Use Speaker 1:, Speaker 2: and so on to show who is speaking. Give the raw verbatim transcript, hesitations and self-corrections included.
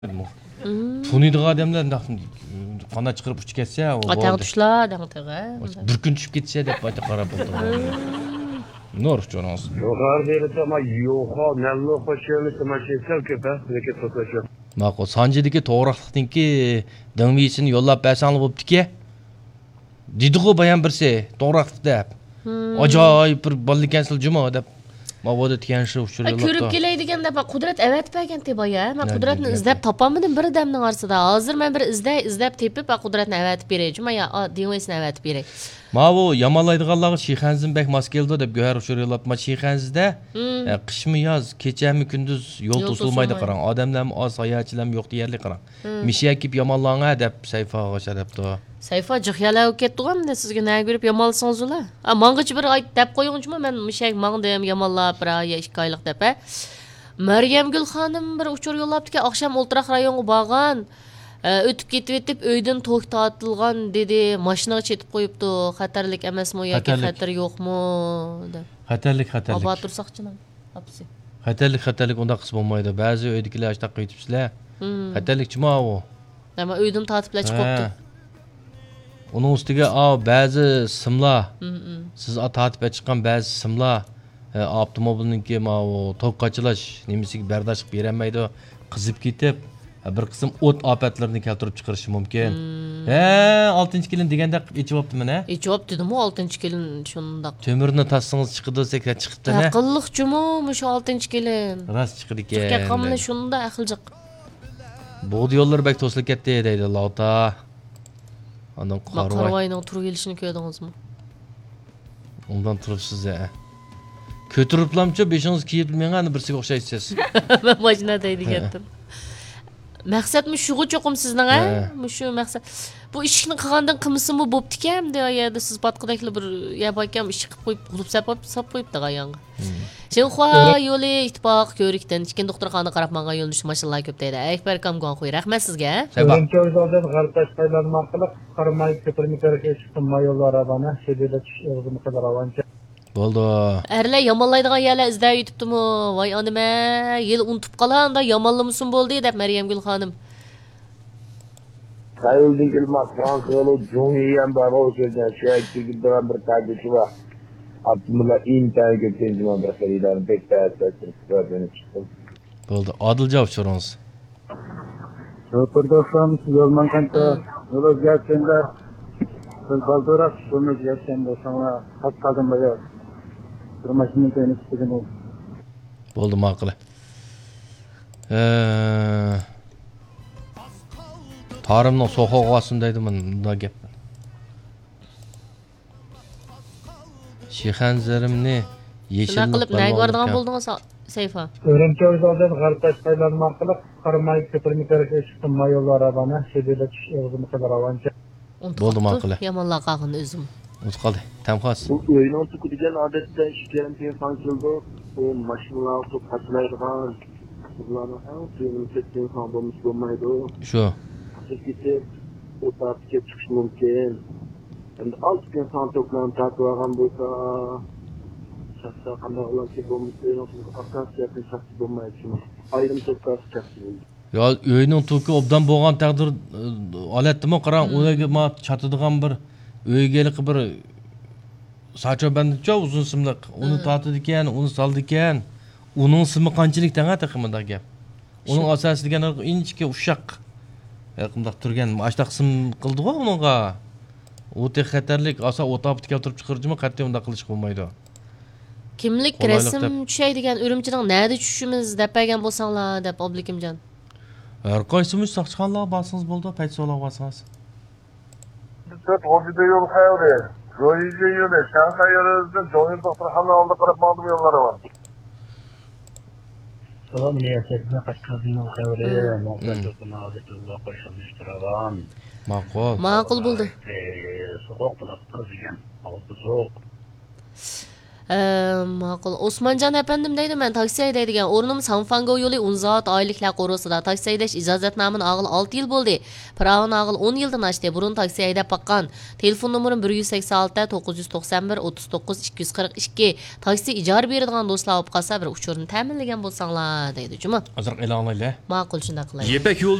Speaker 1: Tunuydigan odamlar qanday chiqarib uchib ketsa, u
Speaker 2: Ataq tushlar, dangtiga.
Speaker 1: Bir kun tushib ketsa deb ayta qarab bo'ldi. Nur jo'nos.
Speaker 3: Yuqoridagi ma yo'qo, nallo qo'shilib tomoshalar ko'p, lekin to'plash.
Speaker 1: Ma'qul, Sanjidagi to'g'riqlikningki dingvisini yo'llab bersanglar bo'pti-ki. Dedi-ku bayan birsi, to'g'riq deb. Ajoyib bir bollikansil juma deb. Mavoda tikanshi ushurlar.
Speaker 2: Ko'rib kelaydigan deb Qudrat avat bergan teboya. Men Qudratni izlab topolmadim bir odamning orasida. Hozir men bir izday izlab tepib Qudratni avat beray. Juma ya dengizini avat beray.
Speaker 1: Mavu yamanlaydiganlarga Shixanzin bek mas keldi deb Göhar ushurlar. Ma Shixanzda qishmi yoz, kechami kunduz yo'l to'silmaydi qarang. Odamlarmi oz, sayohatchilarmi yo'q deyarli qarang. Mishakib yamanlanga deb sayfaga sharapdi.
Speaker 2: Sayfa jixyalar ketdigan men sizga nima ko'rib yamalsangizlar. A mang'ich bir ay deb qo'yingizmi men mishak mang'dim yamanlab bir ay ikki oylik deb. Maryamgul xonim bir uchur yo'llabdiki, oqsham o'ltiraq rayonga borgan. O'tib ketib etib uydan to'xtatilgan dedi, mashinaga chetib qo'yibdi. Xatarlik emasmi yoki xatar yo'qmi deb.
Speaker 1: Xatarlik, xatarlik.
Speaker 2: Aba tursaqchiman. Apsi.
Speaker 1: Xatarlik, xatarlik unda qis bo'lmaydi. Ba'zi uydagilar ashtaq qaytibsizlar. Xatarlik nima u?
Speaker 2: Nima uydan tatiblar chiqibdi.
Speaker 1: Onun ustiga ba'zi simlar. Siz tatib chiqqan ba'zi simlar avtomobilningki o to'qqichilash nimasiga bardosh qilib bermaydi, qizib ketib bir qism o't ofatlarini keltirib chiqarishi mumkin. Ha, oltinchi kelin deganda ichib olibdi mana.
Speaker 2: Ichib olibdi dedim, oltinchi kelin shundaq.
Speaker 1: Temirni tassangiz chiqdi desek chiqibdi-ne?
Speaker 2: Aqlliq jumu shu oltinchi kelin.
Speaker 1: Rost chiqdi ekan.
Speaker 2: Chiqqa qamni shunda aqljiq.
Speaker 1: Bu yo'llar bak to'silib ketdi deydi Allohta. Ondan
Speaker 2: qarvay. Qarvayning turib kelishini ko'rdingizmi?
Speaker 1: Ondan turibsiz-a. Ko'tiriblamchi beshingiz kiyib bilmagan birsiga o'xshaysiz.
Speaker 2: Men mashinada deydigandim. Maqsadmi shuga cho'qim sizning a? Shu maqsad. Bu ishni qilgandan qilmisimi bo'pti-kam deb ayada siz batqidakli bir yapakam ish qilib qo'yib, qulub sapab sap qo'yibdi ayonga. Shenxua yo'li ittifoq ko'rikdan ikkin doktorxona qarab menga yo'lnish mashinlar ko'p deydi. Akbar kamgon qo'y. Rahmat sizga.
Speaker 3: Birinchi o'ydan g'altash qaylanma qilib, qarmay ko'pirmikarga chiqdim mayollar arabani, shedida o'zim qadar avancha.
Speaker 1: Bo'ldi.
Speaker 2: Erlar yomonlaydigan yerlar izlab yutibdimi? Voy onima, yil unutib qolanda yomonlimisin bo'ldi deb Maryamgul xonim.
Speaker 3: Sayıldık ilmak Fransa'lı Cumhuriyem bana o sözden şahitlik edilen bir kardeşi var. Abdullah İntihar götürüncü madraslarıyla pek değerli gördüğünü çıktım.
Speaker 1: Oldu. Adılca uçurunuz.
Speaker 3: Röportajdan yolman kanta yola geldiğinde bir baldorak sonra geldiğinde sonra hak kaldım böyle durmasını teyini çıktım oldu.
Speaker 1: Oldu makılı. Eee... Tarımның soğuk ağasındaydı bunda gep. Şixanzirimni yeşillik
Speaker 2: qilib nega borgan bo'ldingiz Sayfa?
Speaker 3: Birinchi o'ydan g'altash qaylanma qilib, qarmay ko'pirmikarga chiqdim mayollar arabani, shedida o'zim qadar avancha.
Speaker 1: Bo'ldi maquli.
Speaker 2: Yomonlar qag'in o'zim.
Speaker 1: O'z qoldi. Tamxos.
Speaker 4: Bu o'yinni tukudigan odatda ishlarni telefon qildi. O mashinalar to'qatlaydigan. Ularni ham tuyulib ketgan ham bo'lmaydi.
Speaker 1: Shu.
Speaker 4: Gidip o tarafta çıkış mümkün. Hem de alt gün san toplanıp takılan bulsa şahsa kanda olan şey olmuştur. Afgan siyaseti şahsi bulmaya için ayrım toplar şahsi buldu.
Speaker 1: Ya öyünün tuku obdan boğan taqdir aletdimi qarang, ularga ma chatidigan bir o'ygelik bir sacho bandcha uzun simliq. Uni tatidi ekan, uni saldi ekan. Uning simi qanchalik tanga taqimida gap. Uning asosiy degan inchki ushaq Yaqında turgan ashta qism qildi-ku uningga. O'ta xatarlik, asa o'tapti keltirib chiqarjimi, qat'iy unda qilish bo'lmaydi.
Speaker 2: Kimlik rasm tushaydigan Urumchining nada tushishimiz deb bergan bo'lsanglar deb Oblikimjon.
Speaker 1: Har qaysimiz saqchiqanlar basangiz bo'ldi, payt so'lab basangiz.
Speaker 3: Siz hozirda yo'l qayerda? Joyiga yo'l, Shanxay yo'lidan joyin doktorxona oldi qarab oldim yo'llari var. Salam niyatine kaçkazının xevriye, muhtaçlıkına adetullah koşulmuşturadan.
Speaker 1: Maqul.
Speaker 2: Maqul bo'ldi.
Speaker 3: Soğuk bulaqtır degan, altı soğuk.
Speaker 2: Ee, ma'qul. Osmanjon efendim deydi, men taksi haydaydigan o'rnim Sanfango yo'li Unzat oyliklar qorusida. Taksi haydash ijozatnomani ag'il olti yil bo'ldi. Pravini ag'il o'n yildan oshdi. Burun taksi haydab baqqan. Telefon nomerim bir yuz sakson olti to'qqiz yuz to'qson bir o'ttiz to'qqiz ikki yuz qirq ikki. Taksi ijara beradigan do'stlar olib qolsa bir uchurni ta'minlagan bo'lsanglar deydi. Juma.
Speaker 1: Hozir e'lon qilaylik.
Speaker 2: Ma'qul, shunday qilaylik.
Speaker 5: Yepak yo'l